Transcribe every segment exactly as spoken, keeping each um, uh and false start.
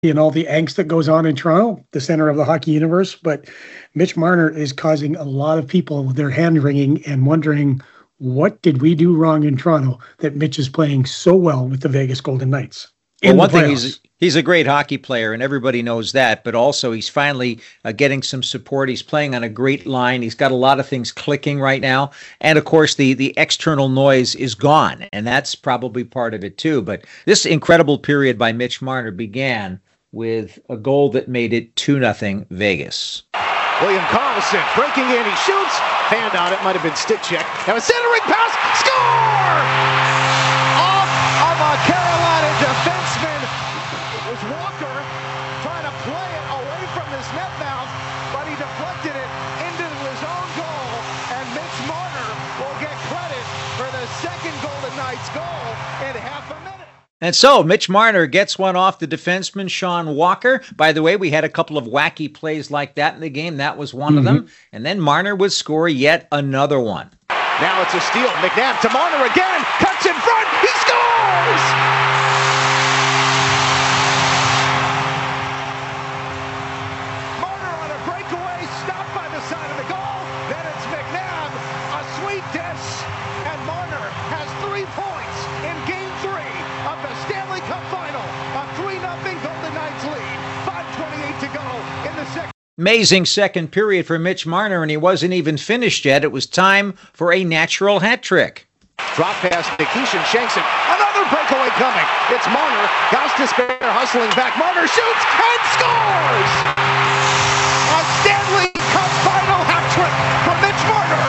and all the angst that goes on in Toronto, the center of the hockey universe. But Mitch Marner is causing a lot of people with their hand wringing and wondering, what did we do wrong in Toronto that Mitch is playing so well with the Vegas Golden Knights? Well, one thing, he's he's a great hockey player, and everybody knows that, but also he's finally uh, getting some support. He's playing on a great line. He's got a lot of things clicking right now. And, of course, the, the external noise is gone, and that's probably part of it, too. But this incredible period by Mitch Marner began with a goal that made it two nothing Vegas. William Karlsson breaking in. He shoots. Hand on it. Might have been stick check. Now a centering pass. Score! Off of a Carolina defenseman. It was Walker trying to play it away from his net mount, but he deflected it into his own goal, and Mitch Marner will get credit for the second Golden Knights goal in half a minute. And so Mitch Marner gets one off the defenseman, Sean Walker. By the way, we had a couple of wacky plays like that in the game. That was one mm-hmm. of them. And then Marner would score yet another one. Now it's a steal. McNabb to Marner again. Cuts in front. He scores! Marner on a breakaway. Stopped by the side of the goal. Then it's McNabb. A sweet dish. And Marner has three points in game three of the Stanley Cup Final. A three nothing Golden Knights lead. five twenty-eight to go in the second. Amazing second period for Mitch Marner, and he wasn't even finished yet. It was time for a natural hat trick. Drop pass, Nikishin shanks it. Another breakaway coming. It's Marner. Gostisbehere hustling back. Marner shoots and scores! A Stanley Cup Final hat trick for Mitch Marner.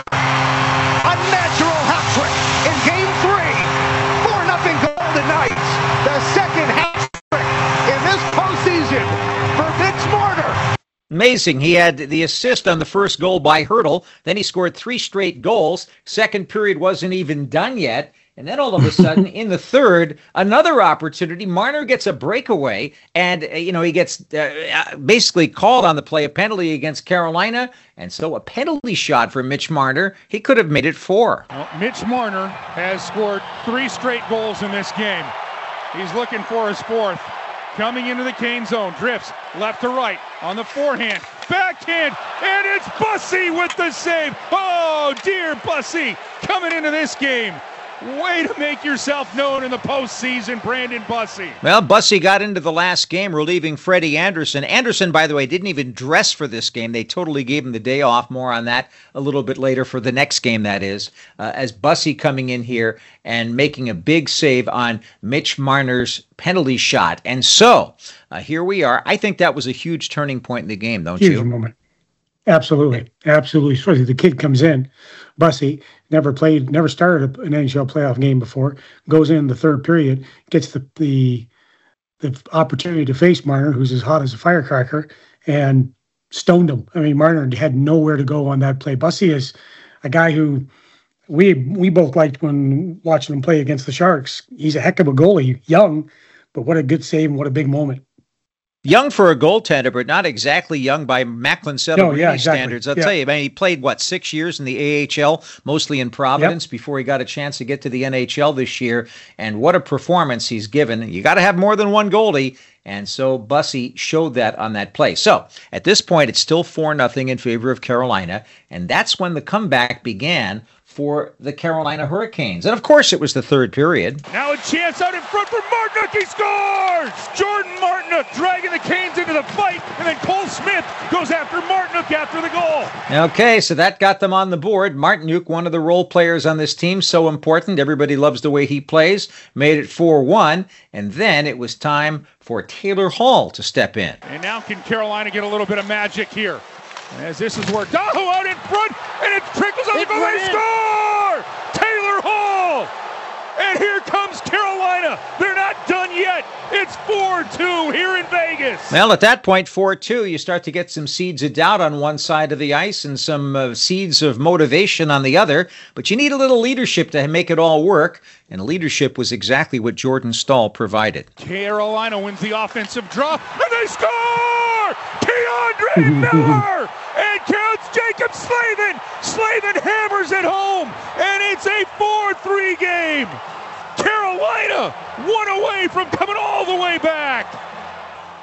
A natural hat trick in game three. four nothing Golden Knights. The second hat trick in this postseason for Mitch Marner. Amazing. He had the assist on the first goal by Hertl. Then he scored three straight goals. Second period wasn't even done yet. And then all of a sudden, in the third, another opportunity. Marner gets a breakaway, and, uh, you know, he gets uh, basically called on the play, a penalty against Carolina. And so a penalty shot for Mitch Marner. He could have made it four. Well, Mitch Marner has scored three straight goals in this game. He's looking for his fourth. Coming into the Kane zone, drifts left to right on the forehand, backhand, and it's Bussey with the save. Oh, dear Bussey coming into this game. Way to make yourself known in the postseason, Brandon Bussey. Well, Bussey got into the last game, relieving Freddie Anderson. Anderson, by the way, didn't even dress for this game. They totally gave him the day off. More on that a little bit later for the next game, that is. Uh, as Bussey coming in here and making a big save on Mitch Marner's penalty shot. And so, uh, here we are. I think that was a huge turning point in the game, don't huge you? Huge moment. Absolutely. Absolutely. Especially the kid comes in, Bussey, never played, never started an N H L playoff game before, goes in the third period, gets the the, the opportunity to face Marner, who's as hot as a firecracker, and stoned him. I mean, Marner had nowhere to go on that play. Bussey is a guy who we we both liked when watching him play against the Sharks. He's a heck of a goalie, young, but what a good save and what a big moment. Young for a goaltender, but not exactly young by Macklin Celebrini no, yeah, exactly. standards. I'll yeah. tell you, I mean, he played, what, six years in the A H L, mostly in Providence, yep. before he got a chance to get to the N H L this year. And what a performance he's given. You got to have more than one goalie. And so Bussey showed that on that play. So at this point, it's still four nothing in favor of Carolina. And that's when the comeback began for the Carolina Hurricanes. And of course, it was the third period. Now a chance out in front for Martinook. He scores! Jordan Martinook dragging the Canes into the fight. And then Cole Smith goes after Martinook after the goal. Okay, so that got them on the board. Martinook, one of the role players on this team, so important. Everybody loves the way he plays. Made it four one. And then it was time for Taylor Hall to step in. And now can Carolina get a little bit of magic here? As this is where Daho out in front, and it trickles on the goal. They score! Taylor Hall! And here comes Carolina. They're not done yet. It's four two here in Vegas. Well, at that point, four two, you start to get some seeds of doubt on one side of the ice and some uh, seeds of motivation on the other. But you need a little leadership to make it all work. And leadership was exactly what Jordan Staal provided. Carolina wins the offensive draw, and they score! Keandre Miller! And counts Jacob Slavin. Slavin hammers it home, and it's a four three game. Carolina one away from coming all the way back.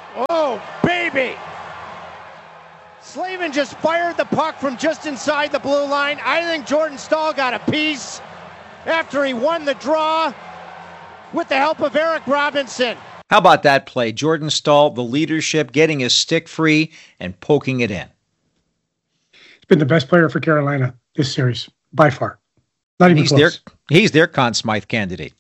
Oh, baby! Slavin just fired the puck from just inside the blue line. I think Jordan Staal got a piece after he won the draw with the help of Eric Robinson. How about that play? Jordan Staal, the leadership, getting his stick free and poking it in. He's been the best player for Carolina this series, by far. Not even he's close. Their, he's their Conn Smythe candidate.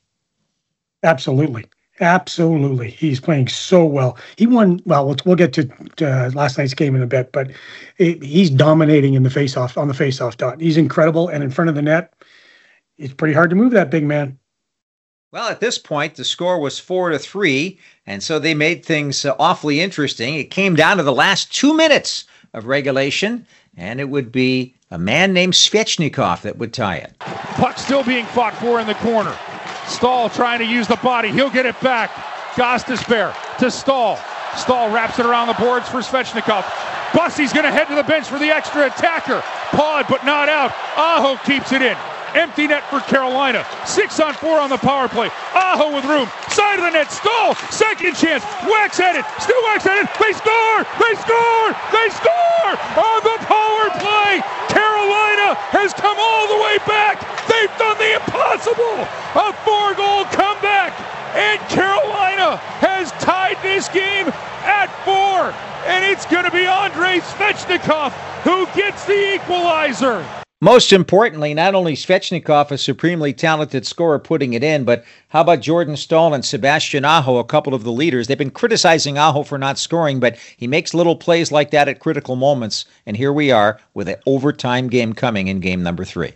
Absolutely. Absolutely. He's playing so well. He won, well, we'll, we'll get to uh, last night's game in a bit, but it, he's dominating in the faceoff, on the faceoff dot. He's incredible, and in front of the net, it's pretty hard to move that big man. Well, at this point, the score was four to three, and so they made things uh, awfully interesting. It came down to the last two minutes of regulation, and it would be a man named Svechnikov that would tie it. Puck still being fought for in the corner. Staal trying to use the body. He'll get it back. Gostisbehere to Staal. Staal wraps it around the boards for Svechnikov. Bussy's going to head to the bench for the extra attacker. Pawed, but not out. Aho keeps it in. Empty net for Carolina. Six on four on the power play. Aho with room. Side of the net. Staal. Second chance. Wax at it. Still Wax at it. They score. They score. They score on the power play. Carolina has come all the way back. They've done the impossible. A four-goal comeback. And Carolina has tied this game at four. And it's going to be Andrei Svechnikov who gets the equalizer. Most importantly, not only Svechnikov, a supremely talented scorer, putting it in, but how about Jordan Staal and Sebastian Aho, a couple of the leaders? They've been criticizing Aho for not scoring, but he makes little plays like that at critical moments. And here we are with an overtime game coming in game number three.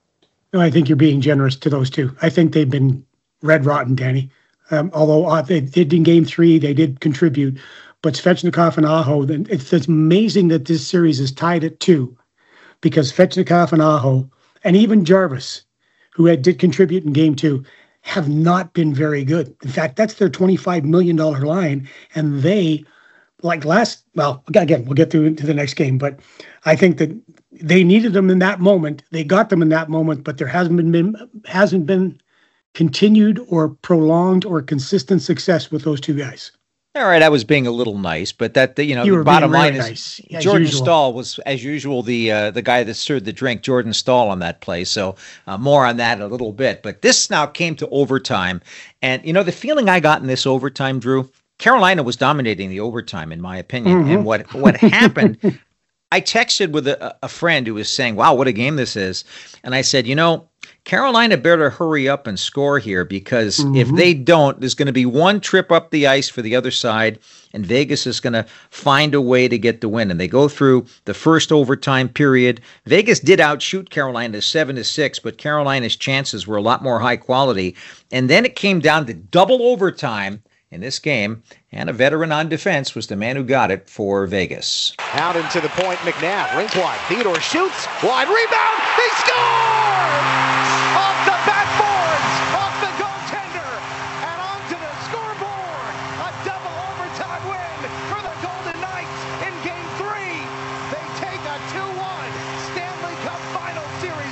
No, I think you're being generous to those two. I think they've been red rotten, Danny. Um, although uh, they did in game three, they did contribute. But Svechnikov and Aho, it's, it's amazing that this series is tied at two. Because Svechnikov and Aho, and even Jarvis, who had, did contribute in game two, have not been very good. In fact, that's their twenty-five million dollars line, and they, like last, well, again, we'll get to, to the next game, but I think that they needed them in that moment. They got them in that moment, but there hasn't been, been hasn't been continued or prolonged or consistent success with those two guys. All right, I was being a little nice, but that the, you know, you the bottom line really is nice, Jordan usual. Staal was, as usual, the uh, the guy that stirred the drink, Jordan Staal, on that play. So uh, more on that in a little bit. But this now came to overtime, and you know the feeling I got in this overtime, Drew, Carolina was dominating the overtime, in my opinion. Mm-hmm. And what what happened? I texted with a, a friend who was saying, "Wow, what a game this is," and I said, "You know, Carolina better hurry up and score here because mm-hmm. if they don't, there's going to be one trip up the ice for the other side, and Vegas is going to find a way to get the win." And they go through the first overtime period. Vegas did outshoot Carolina seven to six, but Carolina's chances were a lot more high quality. And then it came down to double overtime in this game, and a veteran on defense was the man who got it for Vegas. Out into the point, McNabb, rink wide. Theodore shoots, wide rebound, they score! Off the backboards, off the goaltender, and onto the scoreboard. A double overtime win for the Golden Knights in game three. They take a two one Stanley Cup Final Series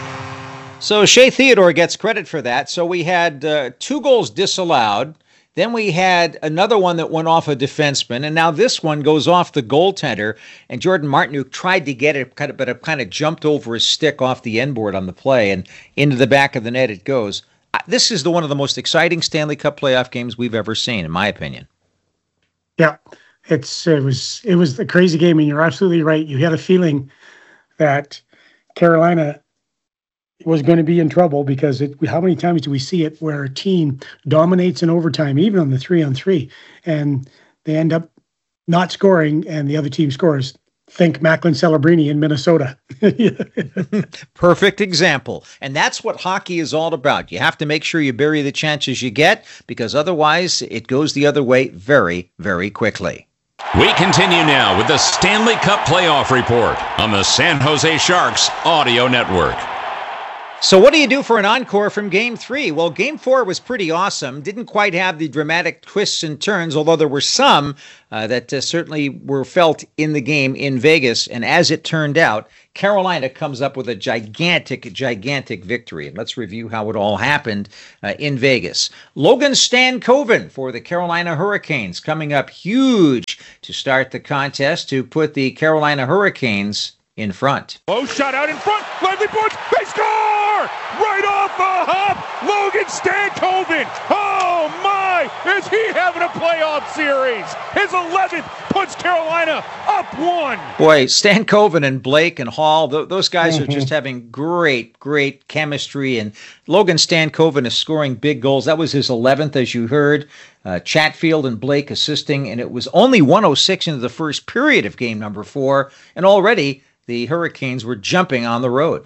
lead. So Shea Theodore gets credit for that. So we had uh, two goals disallowed. Then we had another one that went off a defenseman, and now this one goes off the goaltender. And Jordan Martinook tried to get it, kind of, but it kind of jumped over his stick off the end board on the play, and into the back of the net it goes. This is the one of the most exciting Stanley Cup playoff games we've ever seen, in my opinion. Yeah, it's it was it was a crazy game, and you're absolutely right. You had a feeling that Carolina was going to be in trouble because it, how many times do we see it where a team dominates in overtime, even on the three on three, and they end up not scoring and the other team scores? Think Macklin Celebrini in Minnesota. Perfect example. And that's what hockey is all about. You have to make sure you bury the chances you get because otherwise it goes the other way very, very quickly. We continue now with the Stanley Cup Playoff Report on the San Jose Sharks Audio Network. So what do you do for an encore from Game three? Well, Game four was pretty awesome. Didn't quite have the dramatic twists and turns, although there were some uh, that uh, certainly were felt in the game in Vegas. And as it turned out, Carolina comes up with a gigantic, gigantic victory. And let's review how it all happened uh, in Vegas. Logan Stankoven for the Carolina Hurricanes coming up huge to start the contest to put the Carolina Hurricanes in front. Low shot out in front. Lively points. They score! Right off the hop. Logan Stankoven. Oh my! Is he having a playoff series? His eleventh puts Carolina up one. Boy, Stankoven and Blake and Hall, th- those guys mm-hmm. are just having great, great chemistry. And Logan Stankoven is scoring big goals. That was his eleventh, as you heard. Uh, Chatfield and Blake assisting. And it was only one oh six into the first period of game number four. And already the Hurricanes were jumping on the road.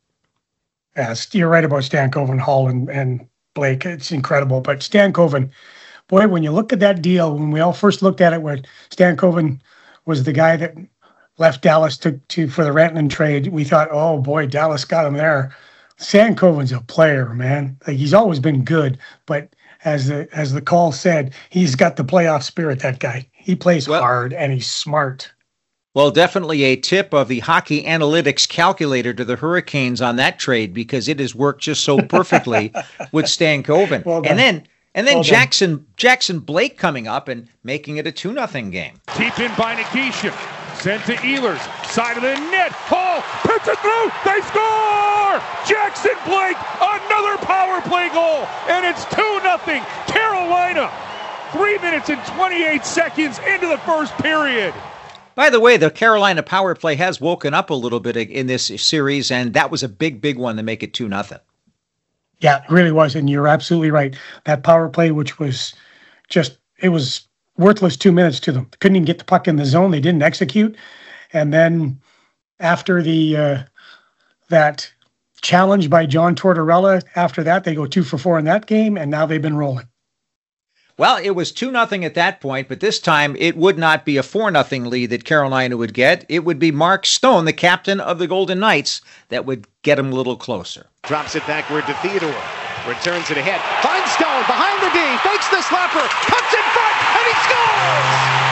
Yes, you're right about Stankoven, Hall, and, and Blake. It's incredible. But Stankoven, boy, when you look at that deal, when we all first looked at it, where Stankoven was the guy that left Dallas to, to for the Rantanen trade, we thought, oh boy, Dallas got him there. Stankoven's a player, man. Like, he's always been good, but as the as the call said, he's got the playoff spirit. That guy, he plays well, hard and he's smart. Well, definitely a tip of the hockey analytics calculator to the Hurricanes on that trade, because it has worked just so perfectly with Stankoven. Well and then and then well Jackson done. Jackson Blake coming up and making it a two nothing game. Deep in by Nikishin. Sent to Ehlers. Side of the net. Hall puts it through. They score! Jackson Blake, another power play goal. And it's two nothing Carolina. Three minutes and twenty-eight seconds into the first period. By the way, the Carolina power play has woken up a little bit in this series, and that was a big, big one to make it two nothing. Yeah, it really was, and you're absolutely right. That power play, which was just, it was worthless two minutes to them. Couldn't even get the puck in the zone. They didn't execute. And then after the uh, that challenge by John Tortorella, after that, they go two for four in that game, and now they've been rolling. Well, it was two nothing at that point, but this time it would not be a four nothing lead that Carolina would get. It would be Mark Stone, the captain of the Golden Knights, that would get him a little closer. Drops it backward to Theodore. Returns it ahead. Finds Stone behind the D. Fakes the slapper. Cuts in front, and he scores!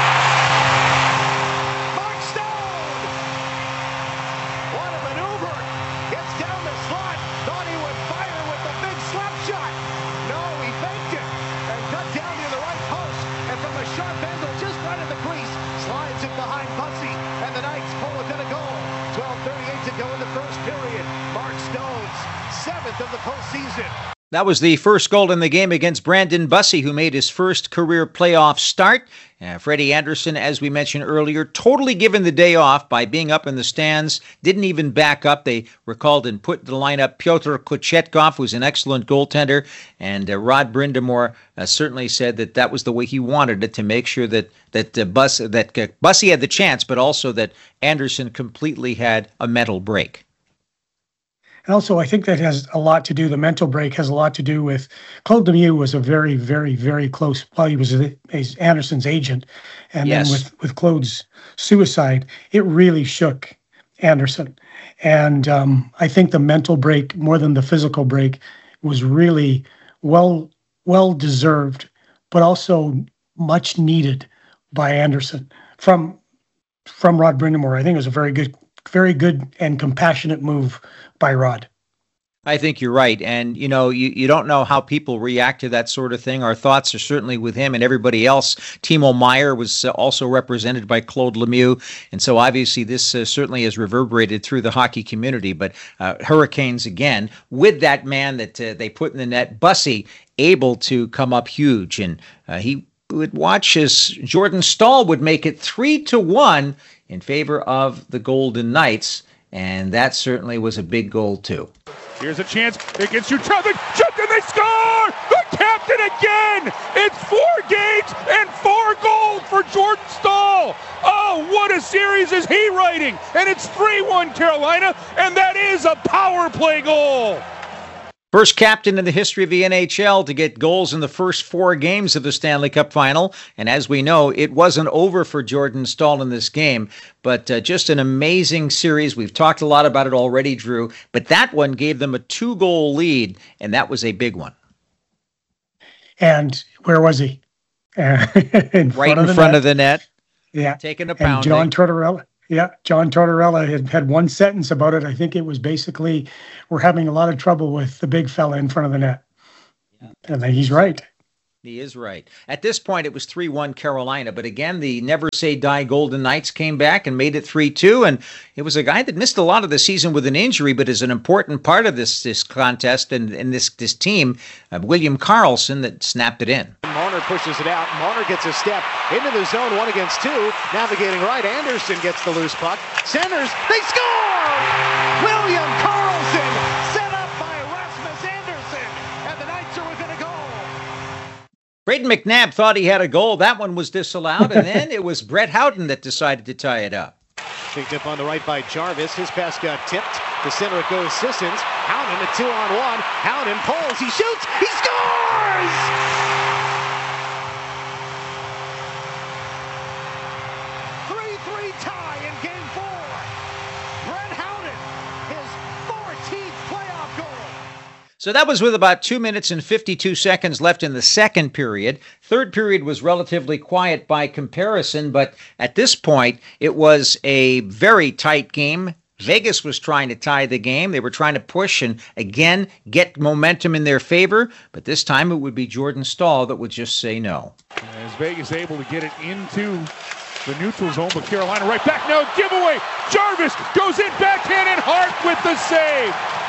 Mark Stone! What a maneuver. Gets down the slot. Thought he would fire with the big slap shot. No, he faked it. And cut down near the right post. And from a sharp angle just right at the crease, slides it behind Bussy. And the Knights pull within a goal. twelve thirty-eight to go in the first period. Mark Stone's seventh of the postseason. That was the first goal in the game against Brandon Bussy, who made his first career playoff start. Uh, Freddie Anderson, as we mentioned earlier, totally given the day off by being up in the stands, didn't even back up. They recalled and put the lineup Pyotr Kochetkov, who's an excellent goaltender, and uh, Rod Brindamore uh, certainly said that that was the way he wanted it, to make sure that that uh, Bus that uh, Bussy had the chance, but also that Anderson completely had a mental break. And also, I think that has a lot to do, the mental break has a lot to do with, Claude Lemieux was a very, very, very close, well, he was a, a Anderson's agent. And yes. then with, with Claude's suicide, it really shook Anderson. And um, I think the mental break, more than the physical break, was really well, well deserved, but also much needed by Anderson from, from Rod Brindamore. I think it was a very good, very good and compassionate move by Rod. I think you're right. And, you know, you, you don't know how people react to that sort of thing. Our thoughts are certainly with him and everybody else. Timo Meier was uh, also represented by Claude Lemieux. And so obviously this uh, certainly has reverberated through the hockey community. But uh, Hurricanes, again, with that man that uh, they put in the net, Bussy, able to come up huge. And uh, he would watch as Jordan Staal would make it three to one in favor of the Golden Knights. And that certainly was a big goal, too. Here's a chance against Uchovich. Check and they score! The captain again! It's four games and four goals for Jordan Staal. Oh, what a series is he writing! And it's three one Carolina, and that is a power play goal. First captain in the history of the N H L to get goals in the first four games of the Stanley Cup Final. And as we know, it wasn't over for Jordan Staal in this game, but uh, just an amazing series. We've talked a lot about it already, Drew, but that one gave them a two-goal lead, and that was a big one. And where was he? Uh, in right in front net. of the net. Yeah. Taking a pounding. And John Tortorella. Yeah, John Tortorella had had one sentence about it. I think it was basically, we're having a lot of trouble with the big fella in front of the net. Yeah. And he's right. He is right. At this point, it was three one Carolina. But again, the Never Say Die Golden Knights came back and made it three two. And it was a guy that missed a lot of the season with an injury, but is an important part of this this contest and, and this, this team, uh, William Karlsson, that snapped it in. Marner pushes it out. Marner gets a step into the zone, one against two. Navigating right, Anderson gets the loose puck. Centers, they score! William Karlsson set up by Rasmus Anderson, and the Knights are within a goal. Braden McNabb thought he had a goal. That one was disallowed, and then it was Brett Howden that decided to tie it up. Picked up on the right by Jarvis. His pass got tipped. To center it goes Sissons. Howden a two on one. Howden pulls. He shoots. He scores! three three tie in game four. Brett Howden, his fourteenth playoff goal. So that was with about two minutes and fifty-two seconds left in the second period. Third period was relatively quiet by comparison, but at this point, it was a very tight game. Vegas was trying to tie the game. They were trying to push and, again, get momentum in their favor, but this time it would be Jordan Staal that would just say no. As Vegas able to get it into the neutral zone, but Carolina right back. No giveaway. Jarvis goes in backhand and Hart with the save.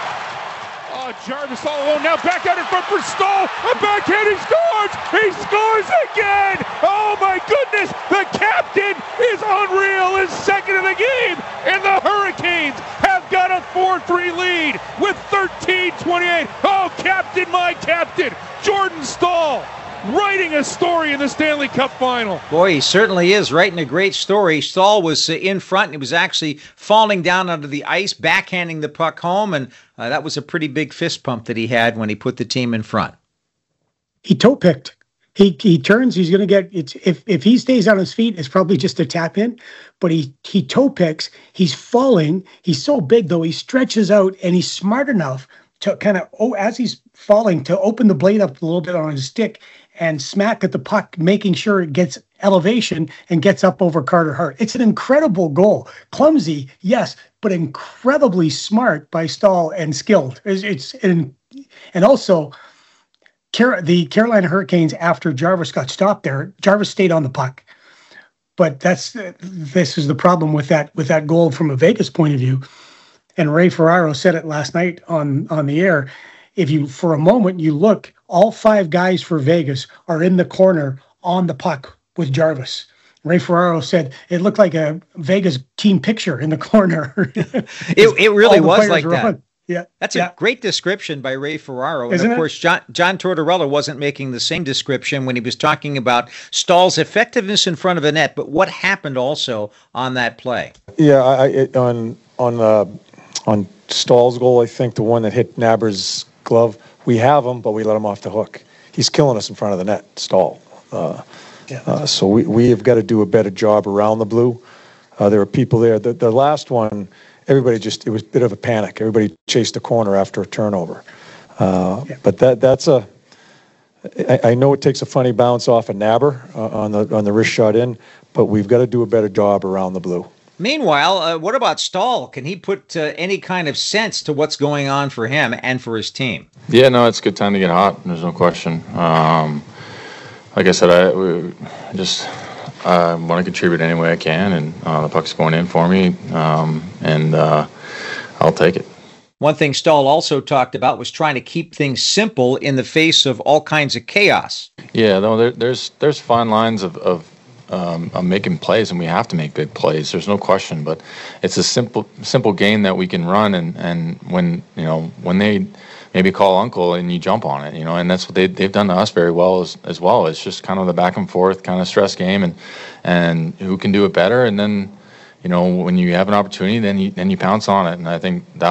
Oh, Jarvis all alone now, back out in front for Staal. A backhand, he scores! He scores again! Oh my goodness! The captain is unreal, is second in the game, and the Hurricanes have got a four three lead with thirteen twenty-eight. Oh, captain, my captain, Jordan Staal, writing a story in the Stanley Cup Final. Boy, he certainly is writing a great story. Staal was uh, in front, and he was actually falling down onto the ice, backhanding the puck home, and uh, that was a pretty big fist pump that he had when he put the team in front. He toe picked. He he turns. He's going to get it's if if he stays on his feet, it's probably just a tap in. But he he toe picks. He's falling. He's so big though. He stretches out, and he's smart enough to kind of oh as he's falling to open the blade up a little bit on his stick and smack at the puck, making sure it gets elevation and gets up over Carter Hart. It's an incredible goal. Clumsy, yes, but incredibly smart by Staal and skilled. It's, it's and, and also Car- the Carolina Hurricanes, after Jarvis got stopped there, Jarvis stayed on the puck. But that's uh, this is the problem with that with that goal from a Vegas point of view. And Ray Ferraro said it last night on, on the air. If you, for a moment, you look, all five guys for Vegas are in the corner on the puck with Jarvis. Ray Ferraro said it looked like a Vegas team picture in the corner. it it really was like that. On. Yeah, that's yeah. a great description by Ray Ferraro. Isn't and of it? course, John, John Tortorella wasn't making the same description when he was talking about Staal's effectiveness in front of the net. But what happened also on that play? Yeah, I, it, on on uh, on Staal's goal, I think the one that hit Naber's glove, we have him, but we let him off the hook. He's killing us in front of the net, Staal. Uh, yeah. uh, so we, we have got to do a better job around the blue. Uh, there were people there. The, the last one, everybody just, it was a bit of a panic. Everybody chased the corner after a turnover. Uh, yeah. But that that's a, I, I know it takes a funny bounce off of Naber uh, on the on the wrist shot in, but we've got to do a better job around the blue. Meanwhile, uh, what about Staal? Can he put uh, any kind of sense to what's going on for him and for his team? Yeah, no, it's a good time to get hot. There's no question. Um, like I said, I we just uh, want to contribute any way I can, and uh, the puck's going in for me, um, and uh, I'll take it. One thing Staal also talked about was trying to keep things simple in the face of all kinds of chaos. Yeah, no, there, there's there's fine lines of, of Um, I'm making plays, and we have to make big plays. There's no question, but it's a simple, simple game that we can run. And, and when you know when they maybe call uncle and you jump on it, you know, and that's what they they've done to us very well as as well. It's just kind of the back and forth kind of stress game, and and who can do it better. And then you know when you have an opportunity, then you then you pounce on it. And I think that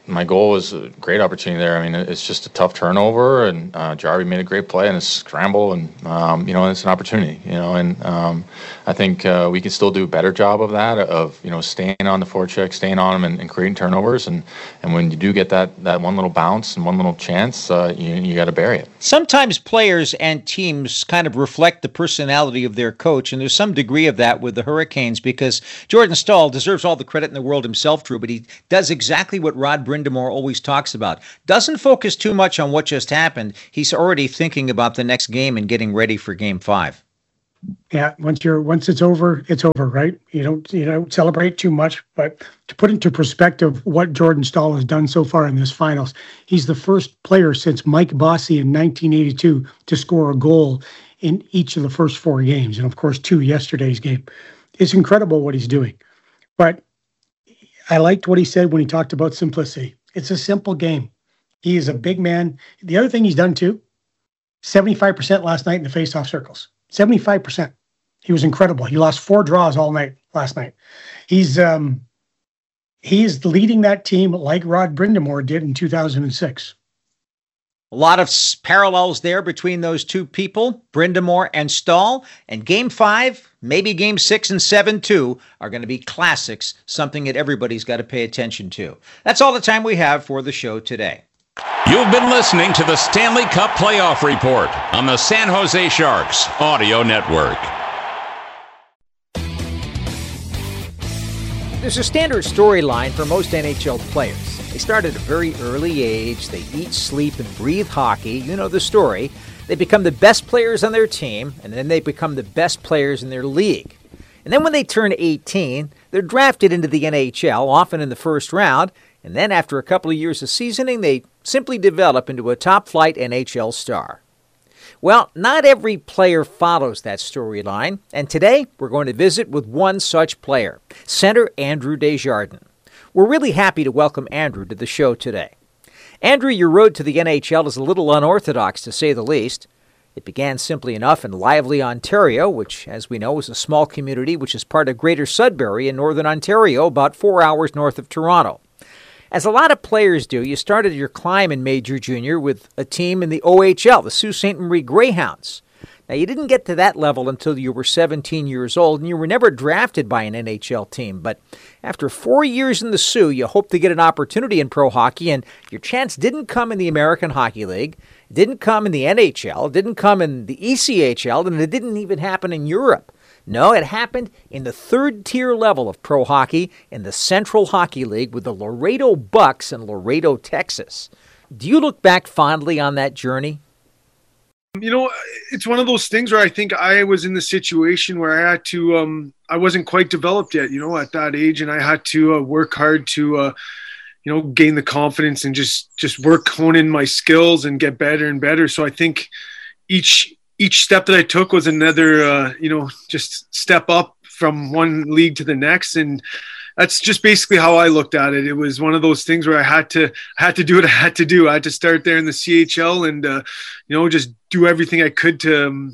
my goal was a great opportunity there. I mean, it's just a tough turnover, and uh, Jarvi made a great play and a scramble, and um, you know, it's an opportunity. You know, and um, I think uh, we can still do a better job of that, of you know, staying on the forecheck, staying on them, and, and creating turnovers. And, and when you do get that that one little bounce and one little chance, uh, you you got to bury it. Sometimes players and teams kind of reflect the personality of their coach, and there's some degree of that with the Hurricanes, because Jordan Staal deserves all the credit in the world himself, Drew, but he does exactly what Rod Brind'Amour always talks about. Doesn't focus too much on what just happened. He's already thinking about the next game and getting ready for game five. Yeah, once you're once it's over, it's over, right? You don't you don't celebrate too much, but to put into perspective what Jordan Staal has done so far in this finals, he's the first player since Mike Bossy in nineteen eighty-two to score a goal in each of the first four games, and of course two yesterday's game. It's incredible what he's doing. But I liked what he said when he talked about simplicity. It's a simple game. He is a big man. The other thing he's done too, seventy-five percent last night in the faceoff circles. seventy-five percent. He was incredible. He lost four draws all night last night. He's um, he's leading that team like Rod Brind'Amour did in two thousand six. A lot of parallels there between those two people, Brind'Amour and Staal. And game five, maybe game six and seven too, are going to be classics, something that everybody's got to pay attention to. That's all the time we have for the show today. You've been listening to the Stanley Cup Playoff Report on the San Jose Sharks Audio Network. There's a standard storyline for most N H L players. They start at a very early age. They eat, sleep, and breathe hockey. You know the story. They become the best players on their team, and then they become the best players in their league. And then when they turn eighteen, they're drafted into the N H L, often in the first round, and then after a couple of years of seasoning, they simply develop into a top-flight N H L star. Well, not every player follows that storyline, and today we're going to visit with one such player, center Andrew Desjardins. We're really happy to welcome Andrew to the show today. Andrew, your road to the N H L is a little unorthodox, to say the least. It began simply enough in Lively, Ontario, which, as we know, is a small community which is part of Greater Sudbury in northern Ontario, about four hours north of Toronto. As a lot of players do, you started your climb in Major Junior with a team in the O H L, the Sault Ste. Marie Greyhounds. Now, you didn't get to that level until you were seventeen years old, and you were never drafted by an N H L team. But after four years in the Sioux, you hoped to get an opportunity in pro hockey, and your chance didn't come in the American Hockey League, didn't come in the N H L, didn't come in the E C H L, and it didn't even happen in Europe. No, it happened in the third-tier level of pro hockey in the Central Hockey League with the Laredo Bucks in Laredo, Texas. Do you look back fondly on that journey? You know, it's one of those things where I think I was in the situation where I had to, um, I wasn't quite developed yet, you know, at that age, and I had to uh, work hard to, uh, you know, gain the confidence and just, just work, hone in my skills and get better and better. So I think each, each step that I took was another, uh, you know, just step up from one league to the next. And that's just basically how I looked at it. It was one of those things where I had to, I had to do what I had to do. I had to start there in the C H L and, uh, you know, just do everything I could to um,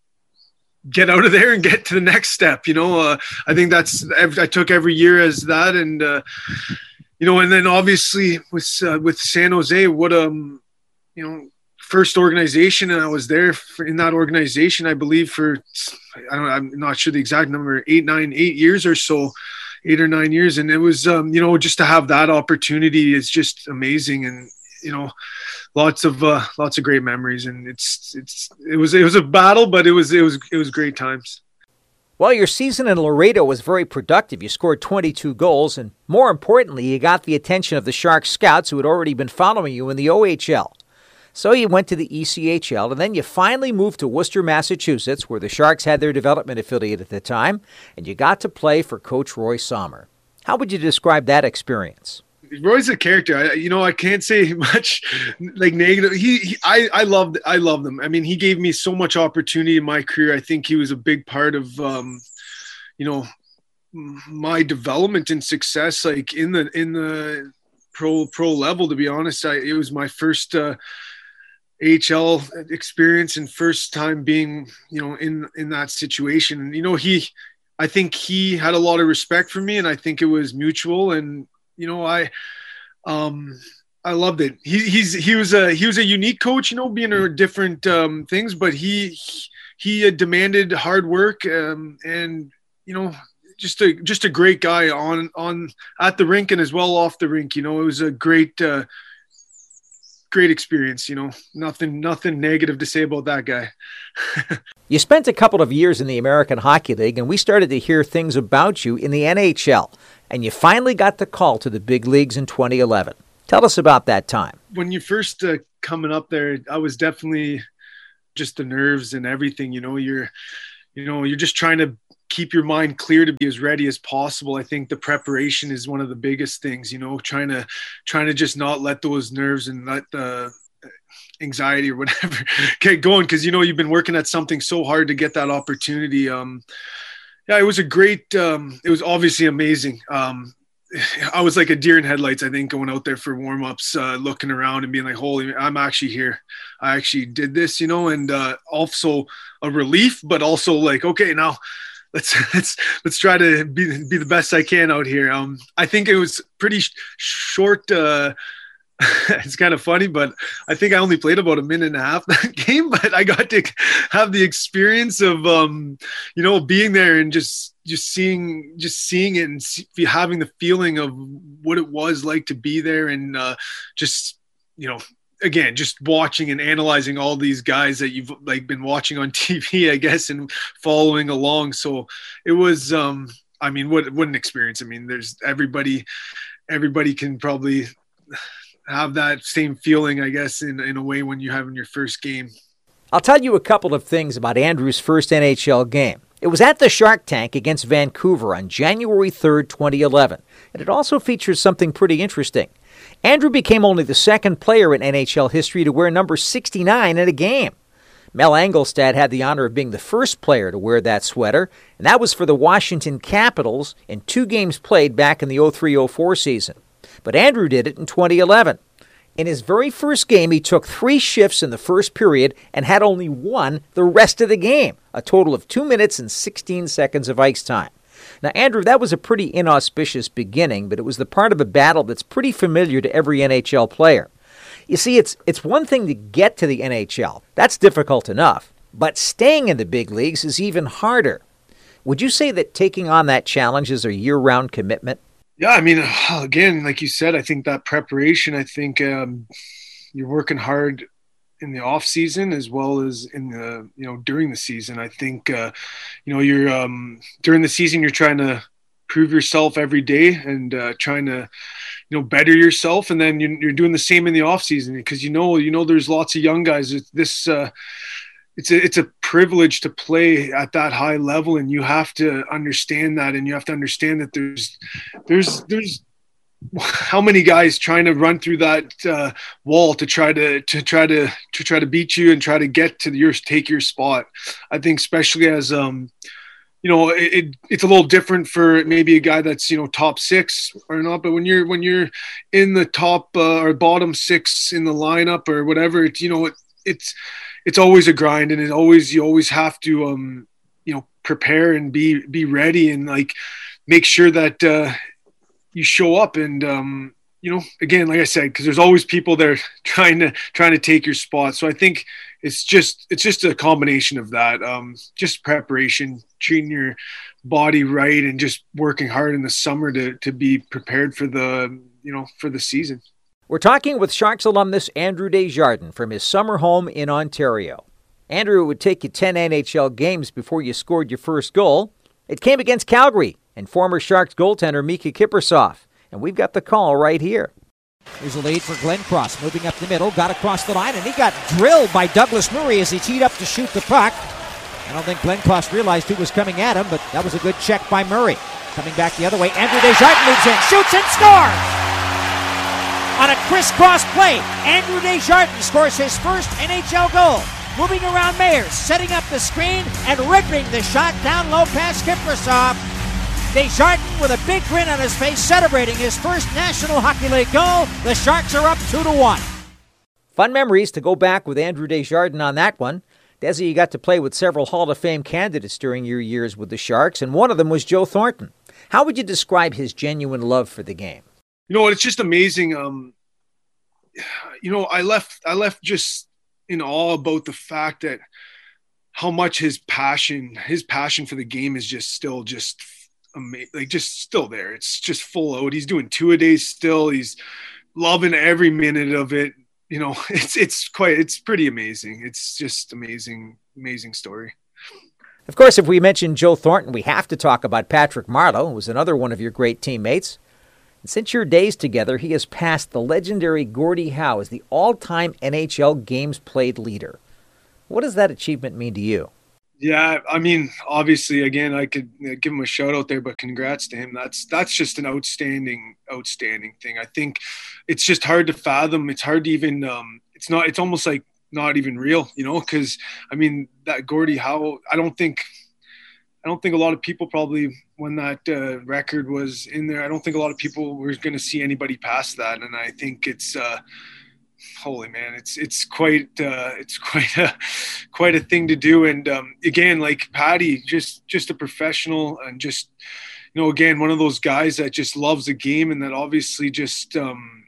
get out of there and get to the next step. You know, uh, I think that's, I took every year as that. And, uh, you know, and then obviously with, uh, with San Jose, what, um, you know, first organization, and I was there for, in that organization, I believe for, I don't know, I'm not sure the exact number, eight, nine, eight years or so, eight or nine years. And it was, um, you know, just to have that opportunity is just amazing. And, you know, lots of, uh, lots of great memories. And it's, it's, it was, it was a battle, but it was, it was, it was great times. Well, your season in Laredo was very productive. You scored twenty-two goals, and more importantly, you got the attention of the Sharks scouts who had already been following you in the O H L. So you went to the E C H L, and then you finally moved to Worcester, Massachusetts, where the Sharks had their development affiliate at the time, and you got to play for Coach Roy Sommer. How would you describe that experience? Roy's a character. I, you know, I can't say much like negative. He, he I, I loved, I loved him. I mean, he gave me so much opportunity in my career. I think he was a big part of, um, you know, my development and success, like in the, in the pro, pro level, to be honest. I, it was my first, uh, A H L experience and first time being, you know, in, in that situation. And, you know, he, I think he had a lot of respect for me, and I think it was mutual. And, you know, I, um, I loved it. He he's he was a he was a unique coach, you know, being a different um, things, but he he, he demanded hard work um, and you know. Just a just a great guy on on at the rink and as well off the rink. You know, it was a great uh, great experience. You know, nothing nothing negative to say about that guy. You spent a couple of years in the American Hockey League, and we started to hear things about you in the N H L. And you finally got the call to the big leagues in twenty eleven. Tell us about that time. When you first uh, coming up there, I was definitely just the nerves and everything. You know, you're you know you're just trying to keep your mind clear to be as ready as possible. I think the preparation is one of the biggest things, you know, trying to, trying to just not let those nerves and let the anxiety or whatever get going. Cause you know, you've been working at something so hard to get that opportunity. Um, yeah, it was a great, um, it was obviously amazing. Um, I was like a deer in headlights, I think, going out there for warm-ups, uh, looking around and being like, holy, I'm actually here. I actually did this, you know, and uh, also a relief, but also like, okay, now Let's let's let's try to be be the best I can out here. Um, I think it was pretty sh- short. Uh, it's kind of funny, but I think I only played about a minute and a half that game. But I got to have the experience of um, you know, being there and just just seeing just seeing it and see, having the feeling of what it was like to be there and uh, just you know. Again, just watching and analyzing all these guys that you've like been watching on T V, I guess, and following along. So it was, um, I mean, what, what an experience. I mean, there's everybody, everybody can probably have that same feeling, I guess, in, in a way when you're having your first game. I'll tell you a couple of things about Andrew's first N H L game. It was at the Shark Tank against Vancouver on January third, twenty eleven. And it also features something pretty interesting. Andrew became only the second player in N H L history to wear number sixty-nine in a game. Mel Angelstad had the honor of being the first player to wear that sweater, and that was for the Washington Capitals in two games played back in the oh three oh four season. But Andrew did it in twenty eleven. In his very first game, he took three shifts in the first period and had only one the rest of the game, a total of two minutes and sixteen seconds of ice time. Now, Andrew, that was a pretty inauspicious beginning, but it was the part of a battle that's pretty familiar to every N H L player. You see, it's it's one thing to get to the N H L. That's difficult enough. But staying in the big leagues is even harder. Would you say that taking on that challenge is a year-round commitment? Yeah, I mean, again, like you said, I think that preparation, I think um, you're working hard in the off season as well as in the, you know, during the season. I think, uh, you know, you're um, during the season, you're trying to prove yourself every day and uh, trying to, you know, better yourself. And then you're, you're doing the same in the off season because, you know, you know, there's lots of young guys. It's this, uh, it's a, it's a privilege to play at that high level. And you have to understand that. And you have to understand that there's, there's, there's, how many guys trying to run through that uh, wall to try to to try to to try to beat you and try to get to your take your spot. I think especially as um you know it, it it's a little different for maybe a guy that's, you know, top six or not, but when you're when you're in the top uh, or bottom six in the lineup or whatever, it's, you know, it, it's it's always a grind, and it always you always have to um you know prepare and be be ready and like make sure that uh you show up. And um you know, again, like I said, because there's always people there trying to trying to take your spot. So I think it's just it's just a combination of that, um just preparation, treating your body right, and just working hard in the summer to to be prepared for the you know for the season. We're talking with Sharks alumnus Andrew Desjardins from his summer home in Ontario. Andrew, it would take you ten N H L games before you scored your first goal. It came against Calgary and former Sharks goaltender Mika Kiprusoff. And we've got the call right here. Here's a lead for Glenn Cross, moving up the middle, got across the line, and he got drilled by Douglas Murray as he teed up to shoot the puck. I don't think Glenn Cross realized who was coming at him, but that was a good check by Murray. Coming back the other way, Andrew Desjardins moves in, shoots and scores! On a crisscross play, Andrew Desjardins scores his first N H L goal. Moving around Mayers, setting up the screen, and ripping the shot down low past Kiprusoff. Desjardins with a big grin on his face, celebrating his first National Hockey League goal. The Sharks are up two to one. Fun memories to go back with Andrew Desjardins on that one. Desi, you got to play with several Hall of Fame candidates during your years with the Sharks, and one of them was Joe Thornton. How would you describe his genuine love for the game? You know what? It's just amazing. Um, you know, I left, I left just in awe about the fact that how much his passion, his passion for the game is just still just amazing, like just still there. It's just full out. He's doing two a days still. He's loving every minute of it. You know, it's, it's quite, it's pretty amazing. It's just amazing, amazing story. Of course, if we mention Joe Thornton, we have to talk about Patrick Marleau, who was another one of your great teammates. And since your days together, he has passed the legendary Gordie Howe as the all-time N H L games played leader. What does that achievement mean to you? Yeah, I mean, obviously, again, I could give him a shout out there, but congrats to him. That's that's just an outstanding, outstanding thing. I think it's just hard to fathom. It's hard to even. Um, it's not. It's almost like not even real, you know. Because I mean, that Gordie Howe. I don't think. I don't think a lot of people probably, when that uh, record was in there, I don't think a lot of people were going to see anybody past that. And I think it's. Uh, Holy man, it's it's quite uh, it's quite a quite a thing to do. And um, again, like Patty, just just a professional, and just, you know, again, one of those guys that just loves the game, and that obviously just um,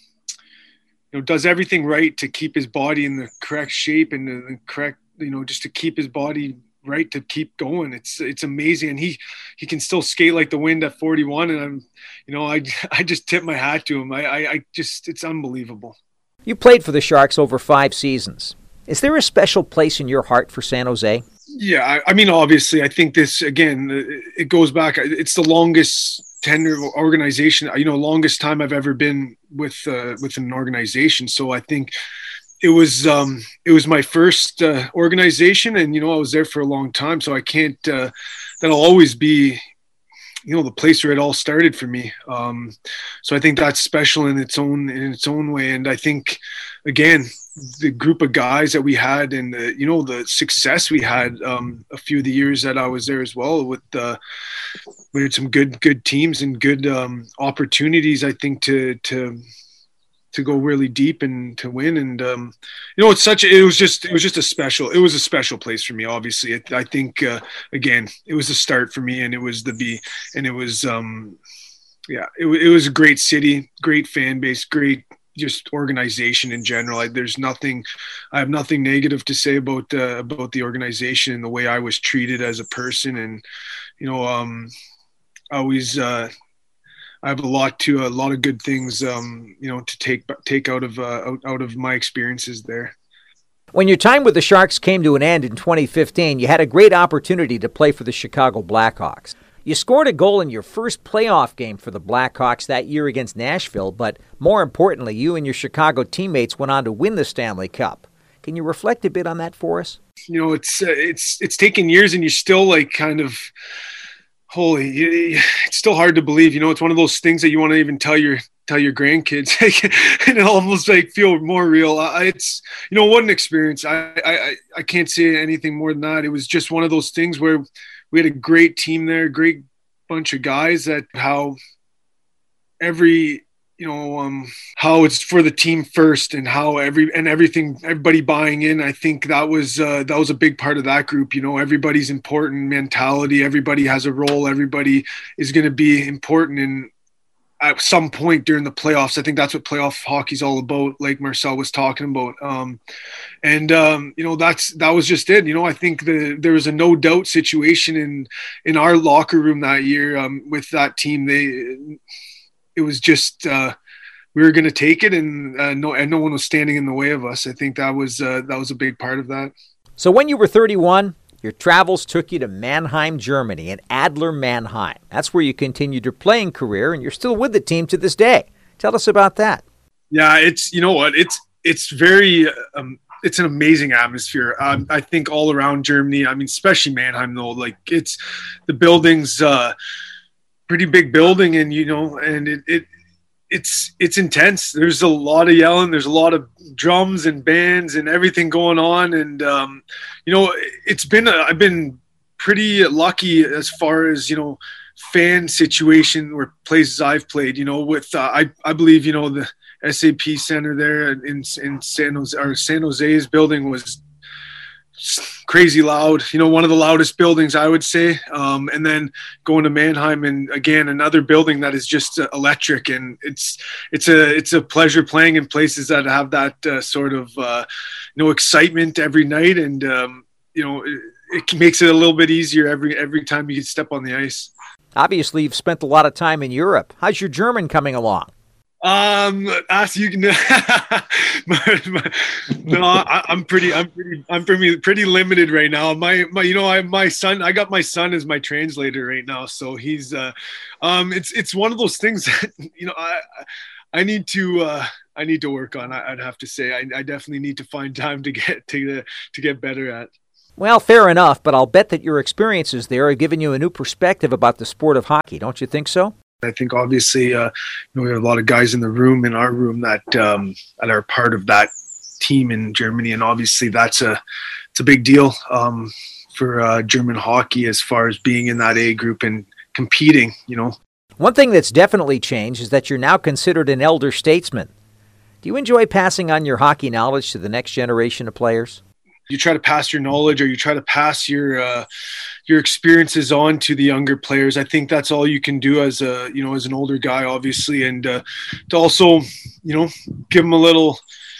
you know, does everything right to keep his body in the correct shape and the correct, you know, just to keep his body right to keep going. It's it's amazing, and he he can still skate like the wind at forty-one. And I'm, you know, I I just tip my hat to him. I I, I just it's unbelievable. You played for the Sharks over five seasons. Is there a special place in your heart for San Jose? Yeah, I, I mean, obviously, I think this, again, it goes back. It's the longest tenure organization, you know, longest time I've ever been with uh, with an organization. So I think it was um, it was my first uh, organization, and, you know, I was there for a long time. So I can't, uh, that'll always be, you know, the place where it all started for me. Um, so I think that's special in its own, in its own way. And I think, again, the group of guys that we had, and the, you know, the success we had um, a few of the years that I was there as well, with uh, we had some good, good teams and good um, opportunities, I think, to, to, to go really deep and to win. And, um, you know, it's such, a, it was just, it was just a special, it was a special place for me. Obviously, it, I think, uh, again, it was a start for me, and it was the B, and it was, um, yeah, it, it was a great city, great fan base, great just organization in general. I, there's nothing, I have nothing negative to say about, uh, about the organization and the way I was treated as a person. And, you know, um, I always, uh, I have a lot to a lot of good things, um, you know, to take take out of uh, out, out of my experiences there. When your time with the Sharks came to an end in twenty fifteen, you had a great opportunity to play for the Chicago Blackhawks. You scored a goal in your first playoff game for the Blackhawks that year against Nashville, but more importantly, you and your Chicago teammates went on to win the Stanley Cup. Can you reflect a bit on that for us? You know, it's uh, it's it's taken years, and you're still like kind of. Holy, it's still hard to believe. You know, it's one of those things that you want to even tell your tell your grandkids, and it almost like feel more real. I, it's, you know, what an experience. I, I I can't say anything more than that. It was just one of those things where we had a great team there, great bunch of guys. That how every, you know, um, how it's for the team first, and how every and everything, everybody buying in. I think that was uh, that was a big part of that group. You know, everybody's important mentality. Everybody has a role. Everybody is going to be important in at some point during the playoffs. I think that's what playoff hockey's all about, like Marcel was talking about. Um, and um, you know, that's that was just it. You know, I think the there was a no doubt situation in in our locker room that year um, with that team. They. It was just uh, we were going to take it, and uh, no, and no one was standing in the way of us. I think that was uh, that was a big part of that. So when you were thirty-one, your travels took you to Mannheim, Germany, and Adler Mannheim. That's where you continued your playing career, and you're still with the team to this day. Tell us about that. Yeah, it's, you know what, it's it's very um, it's an amazing atmosphere. Um, I think all around Germany. I mean, especially Mannheim, though. Like, it's the buildings. Uh, pretty big building, and you know, and it, it it's it's intense. There's a lot of yelling, there's a lot of drums and bands and everything going on, and um you know, it's been a, I've been pretty lucky as far as, you know, fan situation or places I've played, you know, with uh, I I believe, you know, the S A P Center there in in San Jose, or San Jose's building was crazy loud, you know, one of the loudest buildings, I would say. Um, and then going to Mannheim, and again, another building that is just uh, electric. And it's, it's a, it's a pleasure playing in places that have that uh, sort of, uh, you know, excitement every night. And, um, you know, it, it makes it a little bit easier every, every time you step on the ice. Obviously, you've spent a lot of time in Europe. How's your German coming along? Um, ask you can. no, I, I'm pretty, I'm pretty, I'm pretty, pretty limited right now. My, my, you know, I, my son, I got my son as my translator right now, so he's, uh, um, it's, it's one of those things that, you know, I, I need to, uh, I need to work on. I, I'd have to say, I, I definitely need to find time to get to, to get better at. Well, fair enough, but I'll bet that your experiences there have given you a new perspective about the sport of hockey. Don't you think so? I think obviously, uh, you know, we have a lot of guys in the room, in our room, that um, that are part of that team in Germany, and obviously that's a it's a big deal um, for uh, German hockey as far as being in that A group and competing. You know, one thing that's definitely changed is that you're now considered an elder statesman. Do you enjoy passing on your hockey knowledge to the next generation of players? You try to pass your knowledge, or you try to pass your uh, your experiences on to the younger players. I think that's all you can do as a, you know, as an older guy, obviously, and uh, to also, you know, give them a little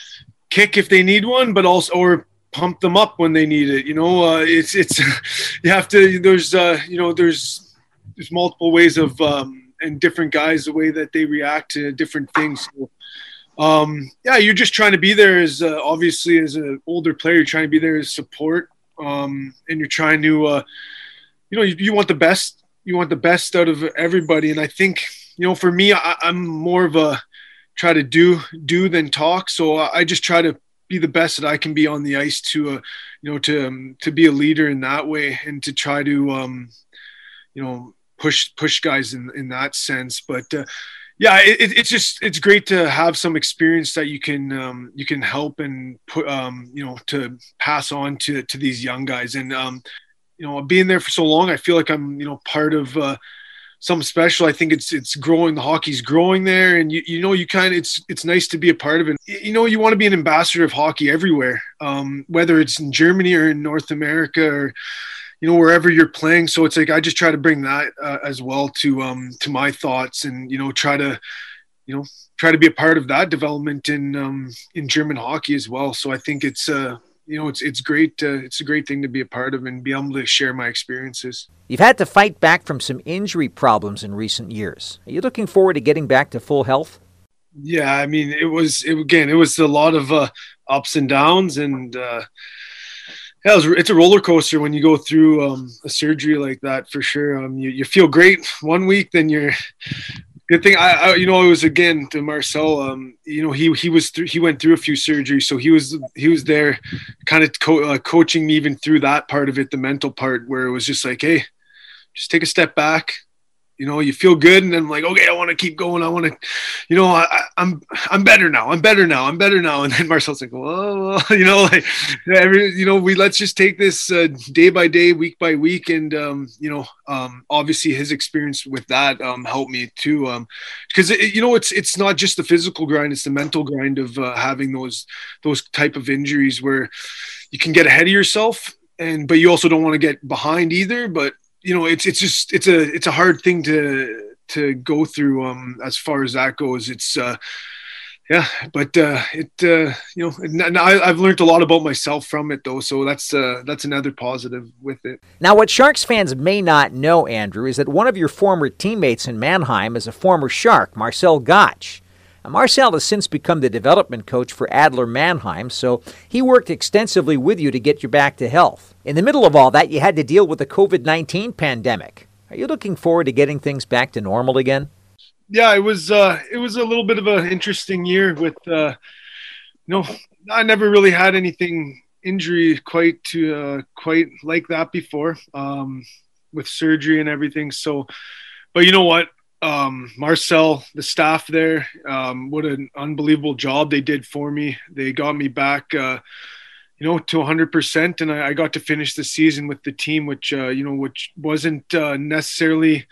kick if they need one, but also, or pump them up when they need it. You know, uh, it's it's you have to. There's uh, you know, there's there's multiple ways of um, and different guys, the way that they react to different things. So, um, yeah, you're just trying to be there as uh, obviously as an older player. You're trying to be there as support, um, and you're trying to, uh, you know, you, you want the best. You want the best out of everybody. And I think, you know, for me, I, I'm more of a try to do do than talk. So I, I just try to be the best that I can be on the ice to, uh, you know, to um, to be a leader in that way, and to try to, um, you know, push push guys in in that sense. But uh, yeah, it, it's just, it's great to have some experience that you can, um, you can help and put, um, you know, to pass on to, to these young guys. And, um, you know, being there for so long, I feel like I'm, you know, part of, uh, something special. I think it's, it's growing, the hockey's growing there. And you, you know, you kind of, it's, it's nice to be a part of it. You know, you want to be an ambassador of hockey everywhere, um, whether it's in Germany or in North America, or, you know, wherever you're playing. So it's like, I just try to bring that uh, as well to, um, to my thoughts, and, you know, try to, you know, try to be a part of that development in, um, in German hockey as well. So I think it's, uh, you know, it's, it's great. Uh, it's a great thing to be a part of and be able to share my experiences. You've had to fight back from some injury problems in recent years. Are you looking forward to getting back to full health? Yeah. I mean, it was, it, again, it was a lot of uh, ups and downs, and, uh, yeah, it was, it's a roller coaster when you go through um, a surgery like that, for sure. Um, you, you feel great one week, then you're good thing. I, I, you know, it was again to Marcel. Um, you know, he he was through, he went through a few surgeries, so he was he was there, kind of co- uh, coaching me even through that part of it, the mental part, where it was just like, hey, just take a step back. You know, you feel good, and then I'm like, okay, I want to keep going. I want to, you know, I, I'm I'm better now. I'm better now. I'm better now. And then Marcel's like, whoa, you know, like every, you know, we let's just take this uh, day by day, week by week, and um, you know, um, obviously his experience with that um, helped me too, um, because it, you know, it's it's not just the physical grind; it's the mental grind of uh, having those those type of injuries where you can get ahead of yourself, and but you also don't want to get behind either, but you know, it's it's just it's a it's a hard thing to to go through um, as far as that goes. It's uh, yeah, but uh, it uh, you know, I, I've learned a lot about myself from it though, so that's uh, that's another positive with it. Now, what Sharks fans may not know, Andrew, is that one of your former teammates in Mannheim is a former Shark, Marcel Gottsch. Now, Marcel has since become the development coach for Adler Mannheim, so he worked extensively with you to get you back to health. In the middle of all that, you had to deal with the covid nineteen pandemic. Are you looking forward to getting things back to normal again? Yeah, it was uh, it was a little bit of an interesting year with, uh, you know, I never really had anything injury quite to uh, quite like that before, um, with surgery and everything. So, but you know what? Um, Marcel, the staff there, um, what an unbelievable job they did for me. They got me back, uh, you know, to one hundred percent, and I, I got to finish the season with the team, which, uh, you know, which wasn't uh, necessarily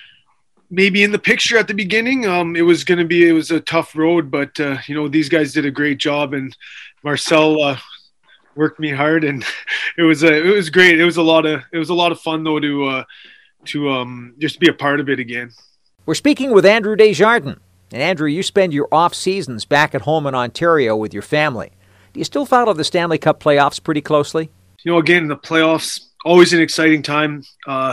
maybe in the picture at the beginning. Um, it was going to be, it was a tough road, but, uh, you know, these guys did a great job, and Marcel uh, worked me hard, and it was a, it was great. It was a lot of, it was a lot of fun though to, uh, to um, just be a part of it again. We're speaking with Andrew Desjardins. And Andrew, you spend your off seasons back at home in Ontario with your family. Do you still follow the Stanley Cup playoffs pretty closely? You know, again, the playoffs, always an exciting time uh,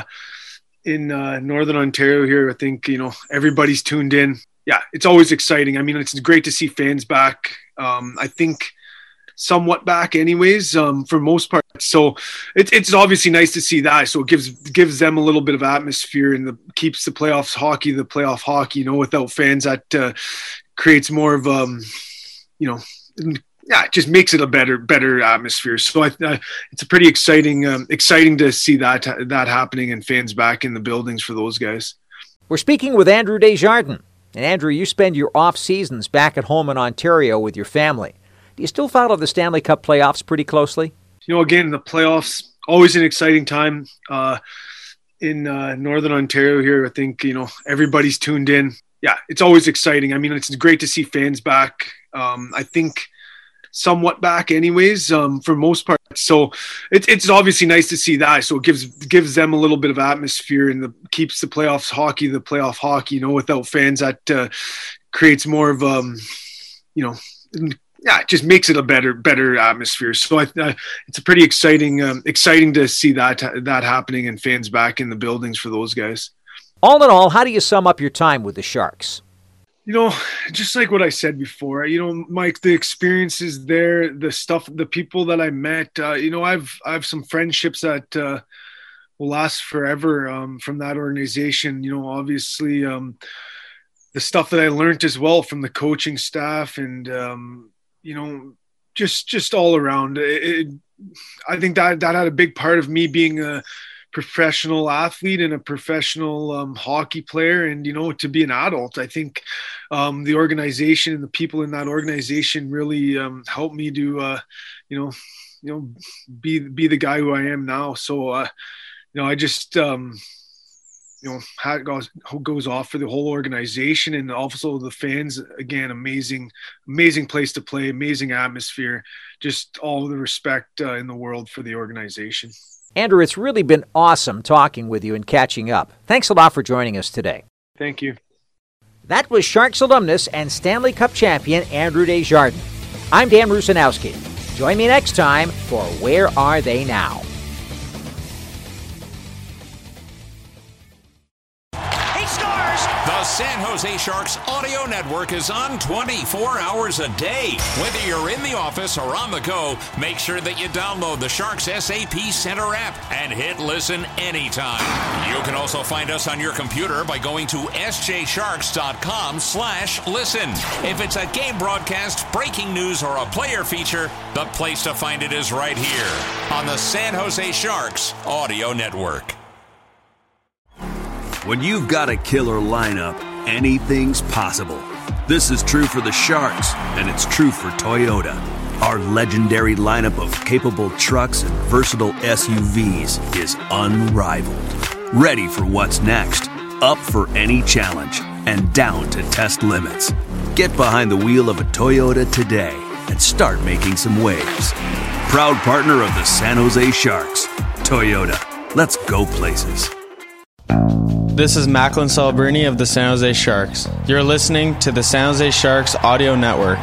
in uh, Northern Ontario here. I think, you know, everybody's tuned in. Yeah, it's always exciting. I mean, it's great to see fans back. Um, I think somewhat back anyways, um, for most part. So it, it's obviously nice to see that. So it gives gives them a little bit of atmosphere and the, keeps the playoffs hockey, the playoff hockey, you know, without fans. That uh, creates more of, um, you know, yeah, it just makes it a better better atmosphere. So I, uh, it's a pretty exciting um, exciting to see that that happening and fans back in the buildings for those guys. We're speaking with Andrew Desjardins. And Andrew, you spend your off seasons back at home in Ontario with your family. Do you still follow the Stanley Cup playoffs pretty closely? You know, again, the playoffs, always an exciting time uh, in uh, Northern Ontario here. I think, you know, everybody's tuned in. Yeah, it's always exciting. I mean, it's great to see fans back. Um, I think somewhat back anyways, um, for most part. So it, it's obviously nice to see that. So it gives gives them a little bit of atmosphere and the, keeps the playoffs hockey, the playoff hockey, you know, without fans. That uh, creates more of, um, you know, yeah, it just makes it a better, better atmosphere. So I, uh, it's a pretty exciting, um, exciting to see that that happening and fans back in the buildings for those guys. All in all, how do you sum up your time with the Sharks? You know, just like what I said before, you know, Mike, the experiences there, the stuff, the people that I met, uh, you know, I've I have some friendships that uh, will last forever um, from that organization. You know, obviously, um, the stuff that I learned as well from the coaching staff and. Um, you know, just, just all around. It, it, I think that, that had a big part of me being a professional athlete and a professional um, hockey player. And, you know, to be an adult, I think um, the organization and the people in that organization really um, helped me to, uh, you know, you know, be, be the guy who I am now. So, uh, you know, I just, um, you know, how it goes, how it goes off for the whole organization and also the fans. Again, amazing, amazing place to play, amazing atmosphere, just all the respect uh, in the world for the organization. Andrew, it's really been awesome talking with you and catching up. Thanks a lot for joining us today. Thank you. That was Sharks alumnus and Stanley Cup champion Andrew Desjardins. I'm Dan Rusanowski. Join me next time for Where Are They Now? The San Jose Sharks Audio Network is on twenty-four hours a day. Whether you're in the office or on the go, make sure that you download the Sharks S A P Center app and hit listen anytime. You can also find us on your computer by going to s j sharks dot com slash listen. If it's a game broadcast, breaking news, or a player feature, the place to find it is right here on the San Jose Sharks Audio Network. When you've got a killer lineup, anything's possible. This is true for the Sharks, and it's true for Toyota. Our legendary lineup of capable trucks and versatile S U Vs is unrivaled. Ready for what's next, up for any challenge, and down to test limits. Get behind the wheel of a Toyota today and start making some waves. Proud partner of the San Jose Sharks, Toyota. Let's go places. This is Macklin Salberni of the San Jose Sharks. You're listening to the San Jose Sharks Audio Network.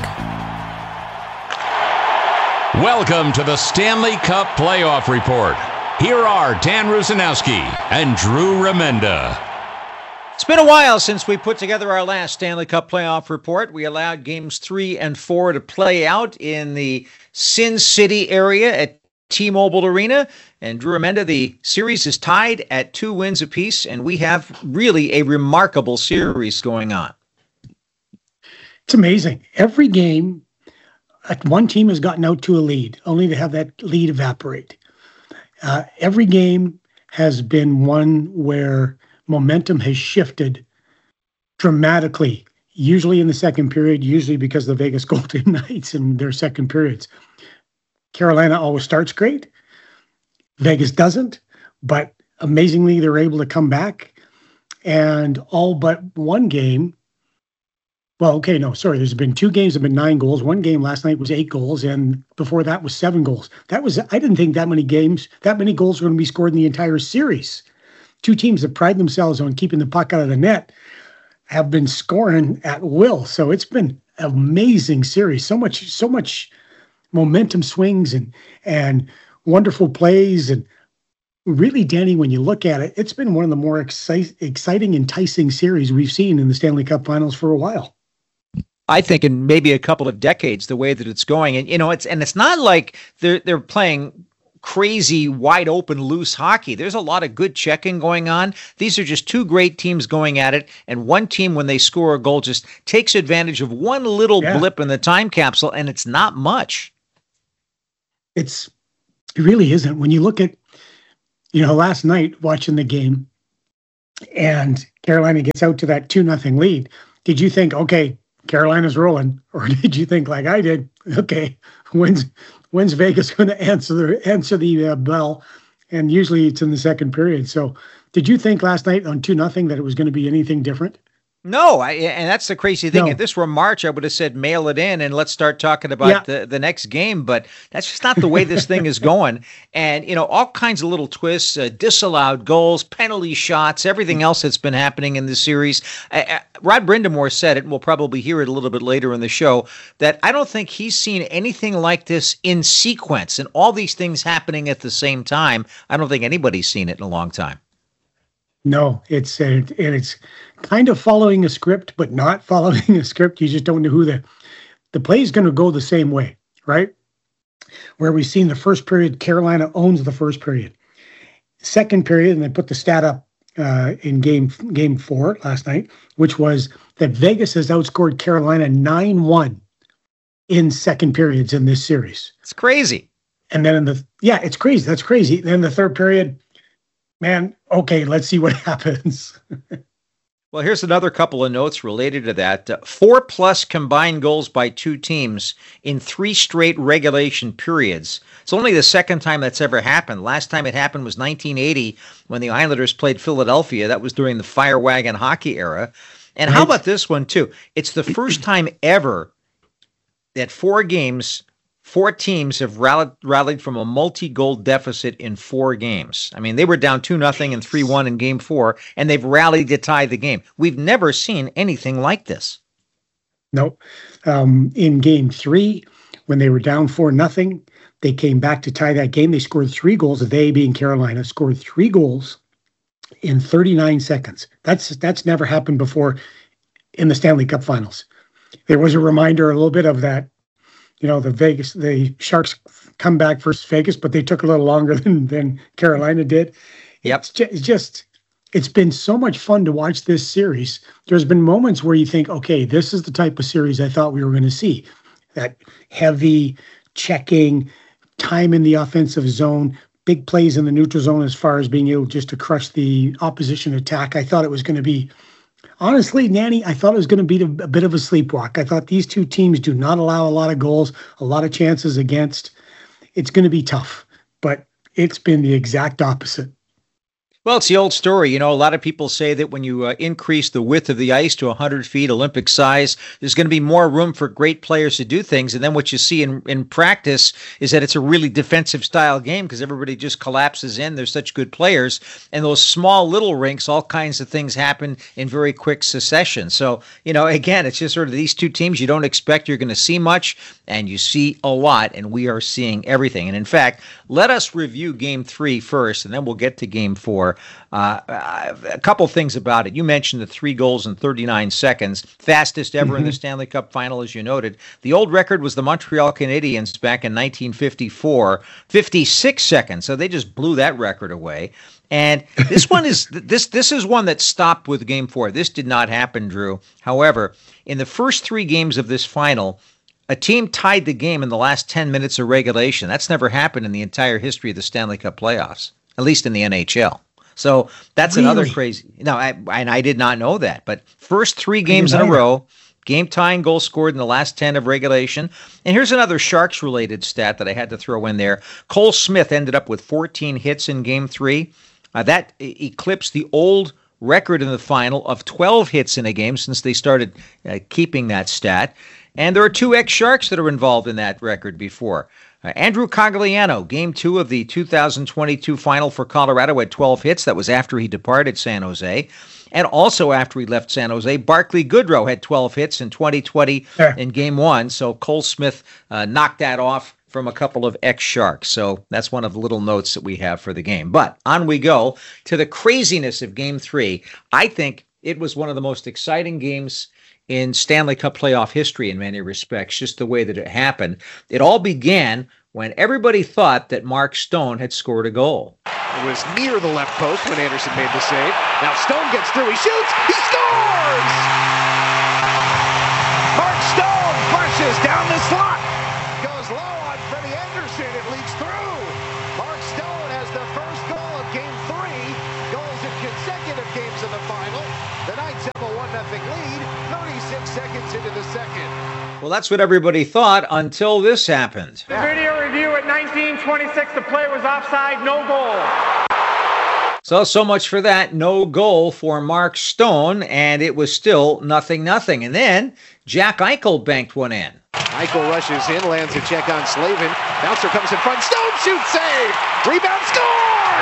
Welcome to the Stanley Cup Playoff Report. Here are Dan Rusanowski and Drew Remenda. It's been a while since we put together our last Stanley Cup Playoff Report. We allowed games three and four to play out in the Sin City area at T-Mobile Arena. And Drew Remenda, the series is tied at two wins apiece, and we have really a remarkable series going on. It's amazing. Every game, one team has gotten out to a lead, only to have that lead evaporate. Uh, every game has been one where momentum has shifted dramatically, usually in the second period, usually because of the Vegas Golden Knights and their second periods. Carolina always starts great. Vegas doesn't, but amazingly, they're able to come back. And all but one game, Well, okay, no, sorry. There's been two games that have been nine goals. One game last night was eight goals, and before that was seven goals. That was I didn't think that many games, that many goals were going to be scored in the entire series. Two teams that pride themselves on keeping the puck out of the net have been scoring at will. So it's been an amazing series. So much, so much momentum swings and and wonderful plays. And really, Danny, when you look at it, it's been one of the more exci- exciting, enticing series we've seen in the Stanley Cup Finals for a while. I think in maybe a couple of decades, the way that it's going. And, you know, it's and it's not like they're they're playing crazy, wide open, loose hockey. There's a lot of good checking going on. These are just two great teams going at it. And one team, when they score a goal, just takes advantage of one little yeah. blip in the time capsule, and it's not much. It's it really isn't. When you look at, you know, last night watching the game and Carolina gets out to that two nothing lead, did you think, okay, Carolina's rolling, or did you think like I did? Okay, when's when's Vegas going to answer the answer the uh, bell? And usually it's in the second period. So, did you think last night on two nothing that it was going to be anything different? No, I, and that's the crazy thing. No. If this were March, I would have said mail it in and let's start talking about yeah. the, the next game. But that's just not the way this thing is going. And, you know, all kinds of little twists, uh, disallowed goals, penalty shots, everything else that's been happening in this series. Uh, uh, Rod Brindamore said it, and we'll probably hear it a little bit later in the show, that I don't think he's seen anything like this in sequence and all these things happening at the same time. I don't think anybody's seen it in a long time. No, it's uh, and it's kind of following a script, but not following a script. You just don't know who the the play is going to go the same way, right? Where we've seen the first period, Carolina owns the first period. Second period, and they put the stat up uh, in game game four last night, which was that Vegas has outscored Carolina nine one in second periods in this series. It's crazy. And then in the yeah, it's crazy. That's crazy. Then the third period. Man, okay, let's see what happens. Well, here's another couple of notes related to that. Uh, four plus combined goals by two teams in three straight regulation periods. It's only the second time that's ever happened. Last time it happened was nineteen eighty when the Islanders played Philadelphia. That was during the Fire Wagon hockey era. And right. How about this one, too? It's the first time ever that four games... Four teams have rallied, rallied from a multi-goal deficit in four games. I mean, they were down two nothing and three one in game four, and they've rallied to tie the game. We've never seen anything like this. No. Um, in game three, when they were down four nothing, they came back to tie that game. They scored three goals. They, being Carolina, scored three goals in thirty-nine seconds. That's that's never happened before in the Stanley Cup Finals. There was a reminder a little bit of that. You know, the Vegas, the Sharks come back versus Vegas, but they took a little longer than, than Carolina did. Yep. It's just, it's just, it's been so much fun to watch this series. There's been moments where you think, okay, this is the type of series I thought we were going to see. That heavy checking, time in the offensive zone, big plays in the neutral zone as far as being able just to crush the opposition attack. I thought it was going to be, honestly, Nanny, I thought it was going to be a bit of a sleepwalk. I thought these two teams do not allow a lot of goals, a lot of chances against. It's going to be tough, but it's been the exact opposite. Well, it's the old story. You know, a lot of people say that when you uh, increase the width of the ice to one hundred feet, Olympic size, there's going to be more room for great players to do things. And then what you see in, in practice is that it's a really defensive style game because everybody just collapses in. There's such good players. And those small little rinks, all kinds of things happen in very quick succession. So, you know, again, it's just sort of these two teams you don't expect you're going to see much, and you see a lot, and we are seeing everything. And in fact, let us review game three first, and then we'll get to game four. Uh, a couple things about it. You mentioned the three goals in thirty-nine seconds, fastest ever mm-hmm. in the Stanley Cup Final, as you noted. The old record was the Montreal Canadiens back in nineteen fifty-four, fifty-six seconds. So they just blew that record away. And this one is this this is one that stopped with game four. This did not happen, Drew. However, in the first three games of this final, a team tied the game in the last ten minutes of regulation. That's never happened in the entire history of the Stanley Cup playoffs, at least in the N H L. So that's really? another crazy. No, I, and I did not know that. But first three games in a row, game tying goal scored in the last ten of regulation. And here's another Sharks related stat that I had to throw in there. Cole Smith ended up with fourteen hits in game three. Uh, that eclipsed the old record in the final of twelve hits in a game since they started uh, keeping that stat. And there are two ex-Sharks that are involved in that record before. Uh, Andrew Cogliano, game two of the two thousand twenty-two final for Colorado, had twelve hits. That was after he departed San Jose. And also after he left San Jose, Barclay Goodrow had twelve hits in twenty twenty yeah. in game one. So Cole Smith uh, knocked that off from a couple of ex-Sharks. So that's one of the little notes that we have for the game. But on we go to the craziness of game three. I think it was one of the most exciting games in Stanley Cup playoff history in many respects, just the way that it happened. It all began when everybody thought that Mark Stone had scored a goal. It was near the left post when Anderson made the save. Now Stone gets through, he shoots, he scores! Mark Stone flushes down the slot. Goes low on Freddie Anderson, it leaks through. Mark Stone has the first goal of game three, goals in consecutive games in the final. The Knights have a one nothing lead, thirty-six seconds into the second. Well, that's what everybody thought until this happened. The video review at nineteen twenty-six, the play was offside, no goal. So, so much for that. No goal for Mark Stone, and it was still nothing, nothing. And then Jack Eichel banked one in. Eichel rushes in, lands a check on Slavin. Bouncer comes in front, Stone shoots, save! Rebound, score!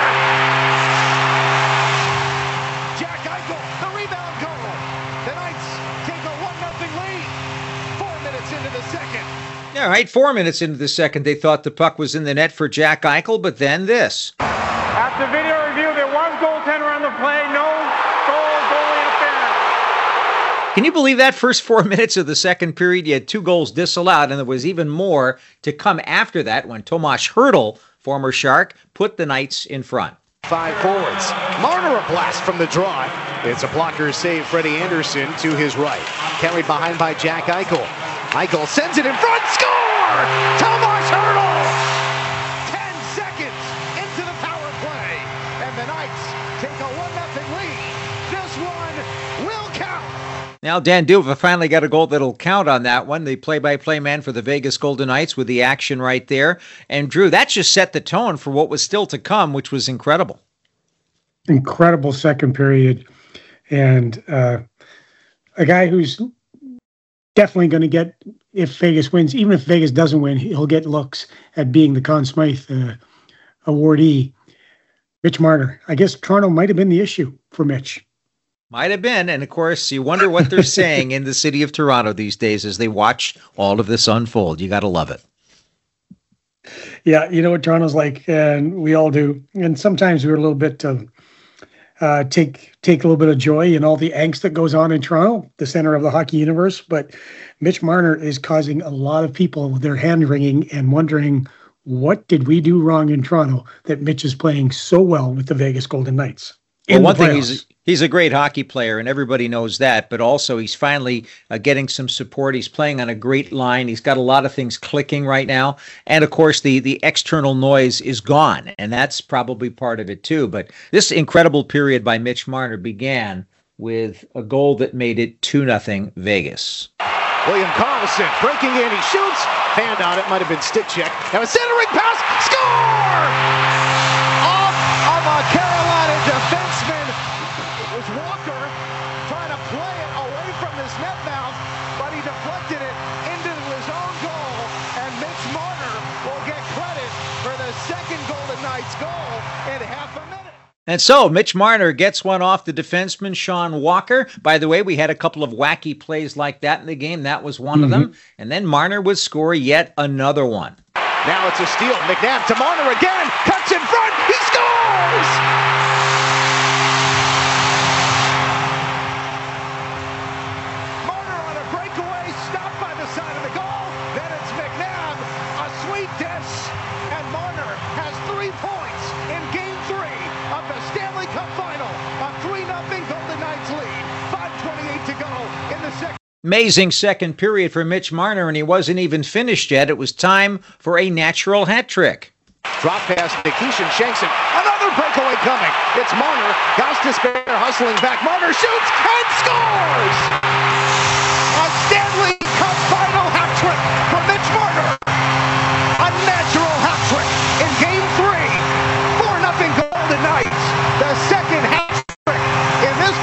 Jack Eichel, the rebound goal. The Knights take a one nothing lead. Four minutes into the second. All right, four minutes into the second, they thought the puck was in the net for Jack Eichel, but then this. After video review, there was goaltender on the play, no goal, goalie interference. Can you believe that? First four minutes of the second period, you had two goals disallowed, and there was even more to come after that when Tomas Hertl, former Shark, put the Knights in front. Five forwards. Marner a blast from the draw. It's a blocker save, Freddie Anderson to his right. Carried behind by Jack Eichel. Eichel sends it in front, score! Tomas Hertl! Ten seconds into the power play, and the Knights take a one nothing lead. This one will count. Now, Dan Duva finally got a goal that'll count on that one. The play-by-play man for the Vegas Golden Knights with the action right there. And, Drew, that just set the tone for what was still to come, which was incredible. Incredible second period. And uh, a guy who's definitely going to get, if Vegas wins, even if Vegas doesn't win, he'll get looks at being the Conn Smythe uh, awardee. Mitch Marner. I guess Toronto might have been the issue for Mitch. Might have been. And, of course, you wonder what they're saying in the city of Toronto these days as they watch all of this unfold. You got to love it. Yeah, you know what Toronto's like, and we all do. And sometimes we're a little bit uh, uh, take take a little bit of joy in all the angst that goes on in Toronto, the center of the hockey universe. But Mitch Marner is causing a lot of people with their hand wringing and wondering, what did we do wrong in Toronto that Mitch is playing so well with the Vegas Golden Knights? Well, one thing, he's he's a great hockey player, and everybody knows that, but also he's finally uh, getting some support. He's playing on a great line. He's got a lot of things clicking right now. And, of course, the, the external noise is gone, and that's probably part of it, too. But this incredible period by Mitch Marner began with a goal that made it two nothing Vegas. William Karlsson breaking in, he shoots, hand on it, might have been stick check. Now a centering pass, score! Off of a Carolina defenseman. It was Walker trying to play it away from his net mouth, but he deflected it into his own goal, and Mitch Marner will get credit for the second Golden Knights goal in half a minute. And so Mitch Marner gets one off the defenseman, Sean Walker. By the way, we had a couple of wacky plays like that in the game. That was one mm-hmm. of them. And then Marner would score yet another one. Now it's a steal. McNabb to Marner again. Cuts in front. He scores! Marner on a breakaway. Stopped by the side of the goal. Then it's McNabb. A sweet dish. And Marner has three points in game three of the Stanley Cup Final. A three nothing Golden Knights lead. five twenty-eight to go in the second. Amazing second period for Mitch Marner, and he wasn't even finished yet. It was time for a natural hat trick. Drop pass to Keishan Shankson. Another breakaway coming. It's Marner. Gostisbehere hustling back. Marner shoots and scores! A Stanley Cup Final hat trick from Mitch Marner. A natural hat trick in game three. four nothing Golden Knights. The second hat trick in this